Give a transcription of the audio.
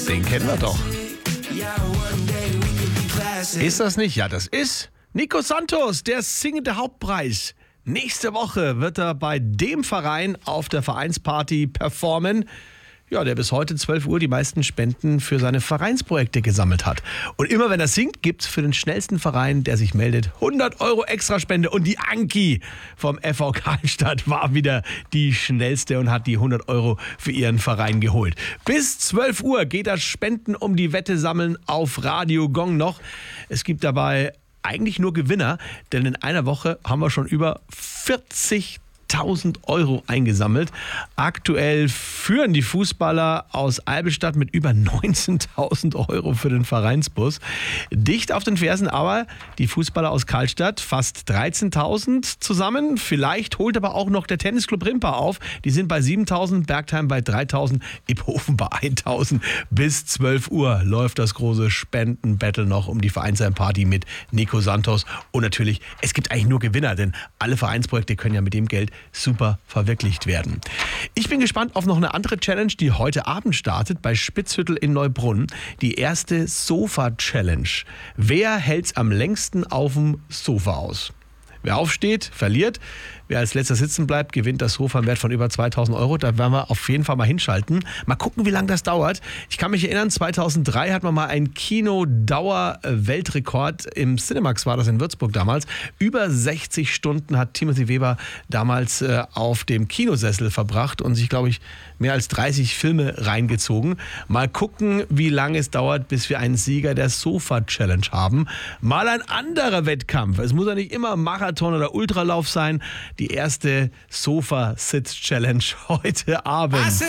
Den kennen wir doch. Ist das nicht? Ja, das ist Nico Santos, der singende Hauptpreis. Nächste Woche wird er bei dem Verein auf der Vereinsparty performen, ja, der bis heute 12 Uhr die meisten Spenden für seine Vereinsprojekte gesammelt hat. Und immer wenn er singt, gibt's für den schnellsten Verein, der sich meldet, 100 Euro Extraspende. Und die Anki vom FV Karlstadt war wieder die schnellste und hat die 100 Euro für ihren Verein geholt. Bis 12 Uhr geht das Spenden um die Wette sammeln auf Radio Gong noch. Es gibt dabei eigentlich nur Gewinner, denn in einer Woche haben wir schon über 40.000 Euro eingesammelt. Aktuell führen die Fußballer aus Albestadt mit über 19.000 Euro für den Vereinsbus. Dicht auf den Fersen aber die Fußballer aus Karlstadt, fast 13.000 zusammen. Vielleicht holt aber auch noch der Tennisclub Rimpa auf. Die sind bei 7.000, Bergheim bei 3.000, Iphofen bei 1.000. Bis 12 Uhr läuft das große Spendenbattle noch um die Vereinsparty mit Nico Santos. Und natürlich, es gibt eigentlich nur Gewinner, denn alle Vereinsprojekte können ja mit dem Geld super verwirklicht werden. Ich bin gespannt auf noch eine andere Challenge, die heute Abend startet bei Spitzhüttel in Neubrunn. Die erste Sofa-Challenge. Wer hält's am längsten auf dem Sofa aus? Wer aufsteht, verliert. Wer als letzter sitzen bleibt, gewinnt das Sofa im Wert von über 2.000 Euro. Da werden wir auf jeden Fall mal hinschalten. Mal gucken, wie lange das dauert. Ich kann mich erinnern, 2003 hat man mal einen Kino-Dauer-Weltrekord im Cinemax, war das in Würzburg damals. Über 60 Stunden hat Timothy Weber damals auf dem Kinosessel verbracht und sich, glaube ich, mehr als 30 Filme reingezogen. Mal gucken, wie lange es dauert, bis wir einen Sieger der Sofa-Challenge haben. Mal ein anderer Wettkampf. Es muss ja nicht immer Marathon oder Ultralauf sein. Die erste Sofa-Sit-Challenge heute Abend.